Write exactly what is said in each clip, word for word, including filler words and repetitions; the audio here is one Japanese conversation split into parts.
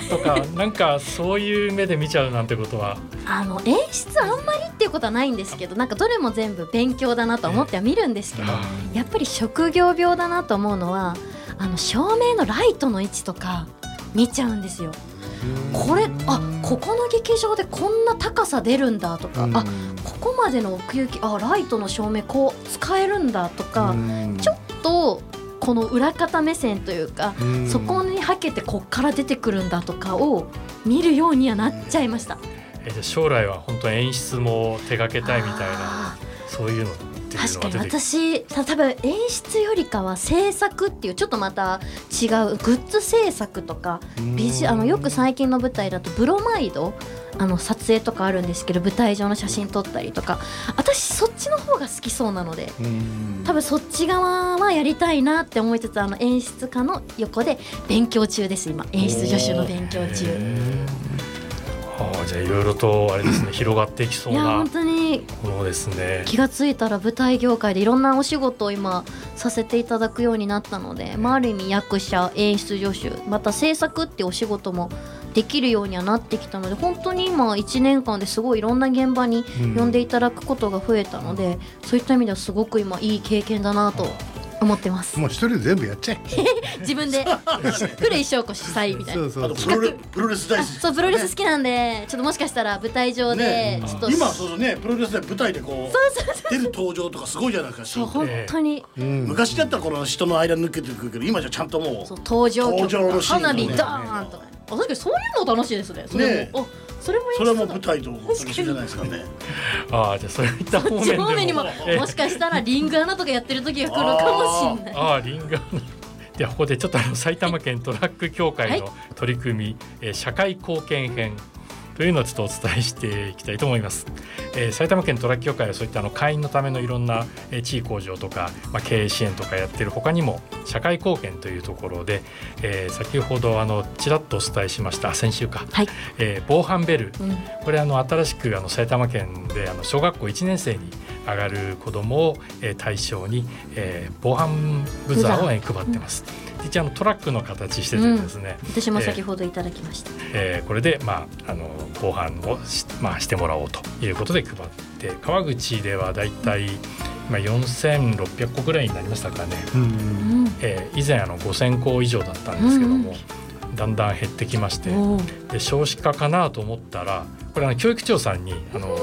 とかなんかそういう目で見ちゃうなんてことはあの演出あんまりっていうことはないんですけど、なんかどれも全部勉強だなと思っては見るんですけど、やっぱり職業病だなと思うのはあの照明のライトの位置とか見ちゃうんですよ。これあここの劇場でこんな高さ出るんだとか、あここまでの奥行き、あライトの照明こう使えるんだとか、ちょっとこの裏方目線というか、そこにはけてこっから出てくるんだとかを見るようにはなっちゃいました。 えじゃ将来は本当演出も手掛けたいみたいなそういうのっていうのは確かに私た多分演出よりかは制作っていうちょっとまた違うグッズ制作とかビジあのよく最近の舞台だとブロマイドあの撮影とかあるんですけど、舞台上の写真撮ったりとか、私そっちの方が好きそうなので多分そっち側はやりたいなって思いつつ、あの演出家の横で勉強中です。今演出助手の勉強中。 ああじゃあいろいろとあれですね広がっていきそうないや本当にものですね。 気がついたら舞台業界でいろんなお仕事を今させていただくようになったので、まあ、ある意味役者演出助手また制作ってお仕事もできるようにはなってきたので、本当に今いちねんかんですごいいろんな現場に呼んでいただくことが増えたので、うん、そういった意味ではすごく今いい経験だなと思ってます。 もう一人で全部やっちゃえ自分で古井翔子主催みたいな。 そうそうそう、あとプロレ、プロレス大好き、ね、 そうプロレス好きなんでちょっともしかしたら舞台上でちょっと、 ね、今そうそうねプロレスで舞台でこうそうそうそう出る登場とかすごいじゃないですか。 そう本当に、 うん、昔だったらこの人の間抜けてくるけど今じゃちゃんともうそう登場曲のシーン、ね、 花火ドーンとか、ね、あ確かにそういうの楽しいですね。それも、ね、あそれもそれも舞台と一緒じゃないですかね。 ああじゃあそういった方面でも方面にももしかしたらリングアナとかやってる時が来るかもしれない。 ああリングアナではここでちょっとあの埼玉県トラック協会の取り組み、はいえー、社会貢献編というのをちょっとお伝えしていきたいと思います。えー、埼玉県トラック協会はそういったあの会員のためのいろんな地位向上とか、まあ、経営支援とかやってる他にも社会貢献というところで、えー、先ほどあのちらっとお伝えしました先週か、はいえー、防犯ベル、うん、これあの新しくあの埼玉県であの小学校いちねん生に上がる子どもを対象に、えー、防犯ブザーを、ね、配ってます。うん、一応のトラックの形しててですね、うん、 私も先ほどいただきました。 えー、これで、まあ、あの防犯を し,、まあ、してもらおうということで配って川口ではだいたいよんせんろっぴゃくこぐらいになりましたかね。うんえー、以前あのごせんこ以上だったんですけども、うん、だんだん減ってきましてで少子化かなと思ったらこれあの教育長さんにあの、うん、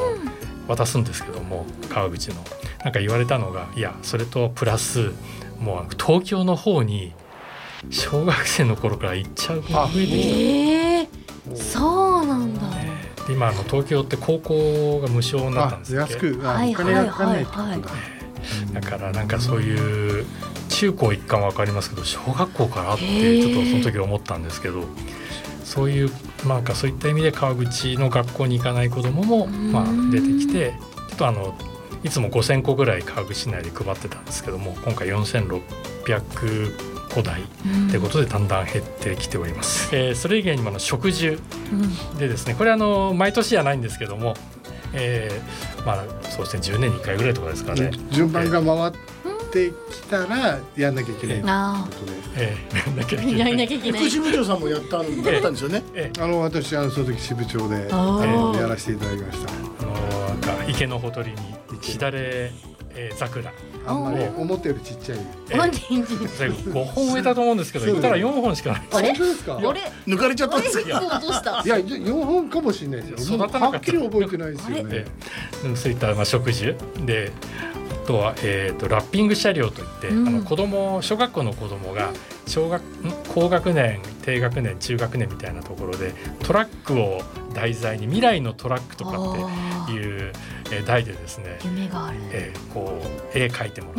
渡すんですけども川口のなんか言われたのがいやそれとプラスもう東京の方に小学生の頃から行っちゃう子が増えてきた。 えー、そうなんだ。 で今の東京って高校が無償になったんですけど安くお金がかかんないってことだ。 だからなんかそういう中高一貫は分かりますけど小学校からってちょっとその時思ったんですけどそういうなんかそういった意味で川口の学校に行かない子どももまあ出てきてちょっとあのいつもごせんこぐらい川口内で配ってたんですけども今回よんせんろっぴゃくこ台ということでだんだん減ってきております。えー、それ以外にもあの植樹でですねこれあの毎年じゃないんですけども、えーまあ、そうですねじゅうねんにいっかいぐらいとかですかね順番が回ってきたらやんなきゃいけないということで、 えー、やんなきゃいけないやんなきゃいけない副支部長さんもやったんだったんですよね。 えー、あの私あのその時支部長で、えー、やらせていただきました。 あのなんか池のほとりにしだれ、えー、桜あんまり思ったよりちっちゃい、 えー、ごほん植えたと思うんですけど言ったらよんほんしかない。 あれ本当ですか。 あれ抜かれちゃったんですよ。 どうしたいやよんほんかもしれないですよ。 育たなかった。 はっきり覚えてないですよね。 えー、そういったまあ植樹であとは、えー、とラッピング車両といって、うん、あの子供小学校の子供が小学高学年低学年中学年みたいなところでトラックを題材に未来のトラックとかっていうえ題でですね夢がある、 えー、こう絵描いてもらって、うん、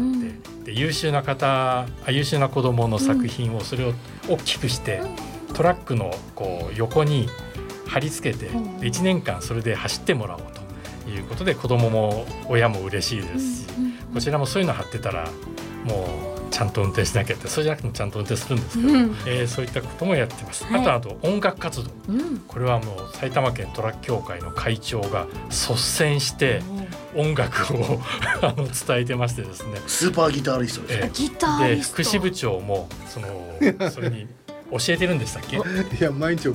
で優秀な方優秀な子どもの作品をそれを大きくして、うん、トラックのこう横に貼り付けて、うん、いちねんかんそれで走ってもらおうということで子どもも親も嬉しいですし、うんうんうん、こちらもそういうの貼ってたらもうちゃんと運転しなきゃってそうじゃなくてもちゃんと運転するんですけど、うんえー、そういったこともやってます、はい、あとあと音楽活動、うん、これはもう埼玉県トラック協会の会長が率先して音楽をあの伝えてましてですねスーパーギタリストです、 えー、ギタリストで副支部長もそのそれに教えてるんでしたっけ。いや毎日送